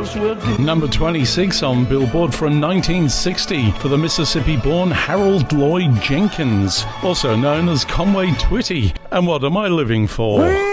else will do. Number 26 on Billboard from 1960 for the Mississippi-born Harold Lloyd Jenkins, also known as Conway Twitty. And What Am I Living For?